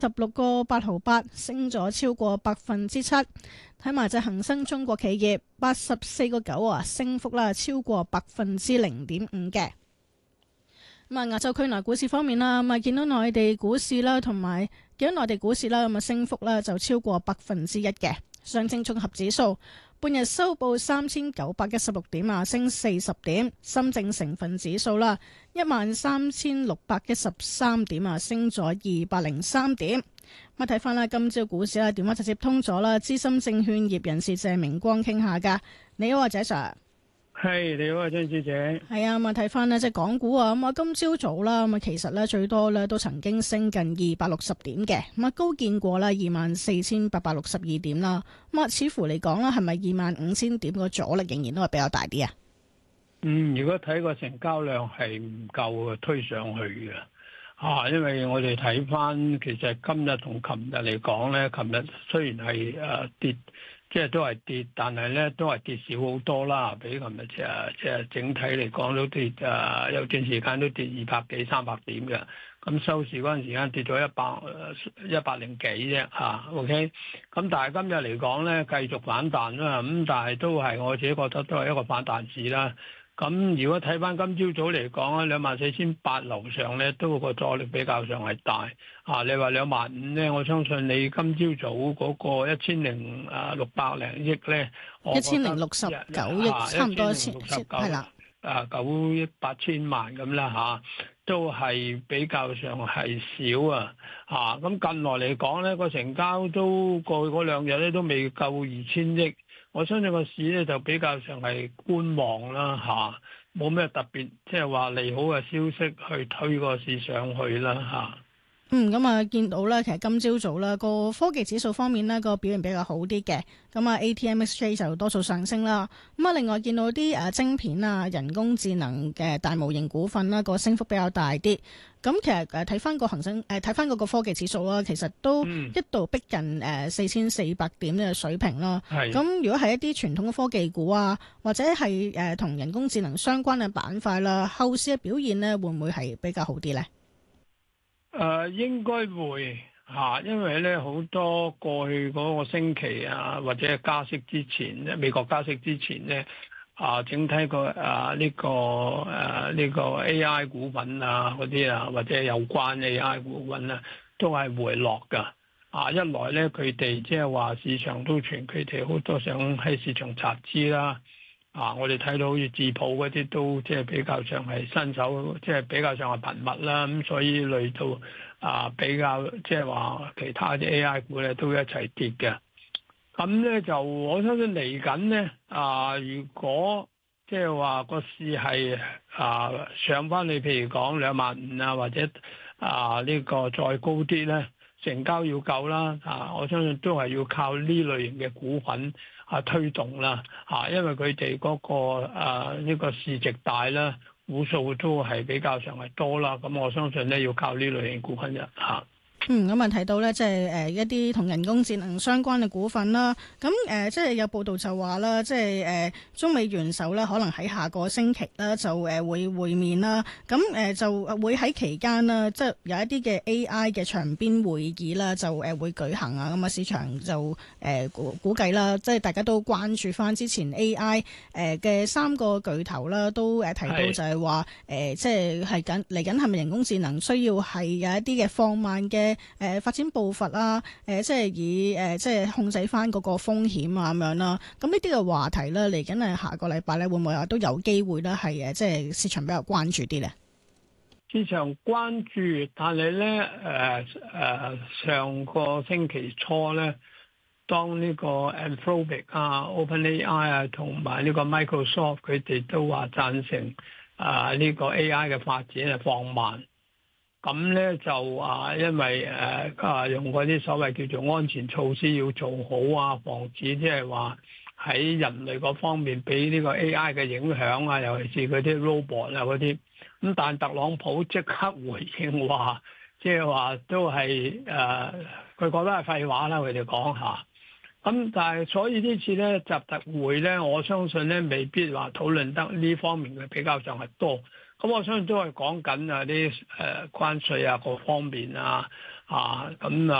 16個8毫8，升咗超過7%。睇埋隻恒生中國企業84個9啊，升幅啦超過0.5%嘅。咁啊，亞洲區內股市方面啦，咁啊見到內地股市啦，同埋見到內地股市啦，咁啊升幅啦就超過1%嘅。上證綜合指數半日收報3916點啊，升40點。深證成分指數啦13613點啊，升咗203點。咁啊睇翻啦，今朝股市啦，電話直接通咗啦，資深證券業人士謝明光傾下噶。你好啊，謝 Sir。 係，你好啊，張小姐。 係啊，咁啊睇翻呢，即係港股啊，咁啊今朝早啦，咁啊其實咧最多咧都曾經升近260點嘅，咁啊高見過啦24,862點啦，咁啊似乎嚟講啦，係咪25,000點個阻力仍然都係比較大啲啊？ 如果睇個成交量係唔夠推上去嘅，因為我哋睇翻，其實今日同琴日嚟講咧，琴日雖然係跌。即係都係跌，但係咧都係跌少好多啦。比琴日即係整體嚟講都跌有段時間都跌200幾300點嘅。咁收市嗰陣時間跌咗100零幾啫嚇。OK，咁但係今日嚟講咧繼續反彈啦。咁但係都係我自己覺得都係一個反彈市啦。咁如果睇翻今朝早嚟講咧，24,800樓上咧都個阻力比較上係大。你話25,000咧，我相信你今朝早嗰個1,600零億咧 ，1,069億差唔多係啦 ，9億8千萬咁啦都係比較上係少咁近來嚟講咧，個成交都過去嗰兩日咧都未夠2,000億。我相信個市咧就比較上係觀望啦冇咩特別即係話利好嘅消息去推個市上去啦咁啊，見到咧，其實今朝早啦，個科技指數方面呢個表現比較好啲嘅，咁啊 ATMXJ 就多數上升啦。咁啊，另外見到啲晶片啊、人工智能嘅大模型股份啦，個升幅比較大啲。咁其實睇翻個恒生睇翻嗰個科技指數啦，其實都一度逼近4,400點嘅水平啦。咁如果係一啲傳統嘅科技股啊，或者係同人工智能相關嘅板塊啦，後市嘅表現呢會唔會係比較好啲呢？ 應該會因為咧好多過去嗰個星期或者加息之前咧，美國加息之前咧整體個呢個 AI 股份嗰啲或者有關 AI 股份都係回落噶一來咧佢哋即係話市場都傳佢哋好多想喺市場集資啦。我哋睇到好似智譜嗰啲都即係比較上係新手，即係比較上係頻密啦。咁所以累到比較即係話其他啲 AI 股咧都一齊跌嘅。咁咧就我相信嚟緊咧如果即係話個市係上翻你，譬如講25,000或者呢個再高啲咧，成交要夠啦我相信都係要靠呢類型嘅股份推動啦因為佢哋嗰個呢個市值大啦，股數都係比較上係多啦，咁我相信咧要靠呢類型股份咁啊提到咧，即係一啲同人工智能相關嘅股份啦。咁即係有報道就話啦，即係中美元首啦，可能喺下個星期啦就會會面啦。咁就會喺期間啦，即係有一啲嘅 AI 嘅場邊會議啦，就會舉行啊。咁啊，市場就估計啦，即係大家都關注翻之前 AI 嘅3個巨頭啦，都提到就係話即係嚟緊係咪人工智能需要係有一啲嘅放慢嘅發展步伐啦，即係以即係控制翻嗰個風險啊咁樣啦。咁呢啲嘅話題咧，嚟緊係下個禮拜咧，會唔會都有機會咧係即係市場比較關注啲咧？ 市場關注，但係咧上個星期初咧，當呢個 Anthropic OpenAI 同埋呢個 Microsoft 佢哋都話贊成呢個 AI 嘅發展係放慢。咁咧就因為用嗰啲所謂叫做安全措施要做好防止即係話喺人類嗰方面俾呢個 AI 嘅影響尤其是嗰啲 robot 嗰啲。咁但特朗普即刻回應話，即係話都係佢覺得係廢話啦，佢哋講下。咁但係所以呢次咧習特會咧，我相信咧未必話討論得呢方面嘅比較上係多。咁我相信都係講緊啲關稅各方面咁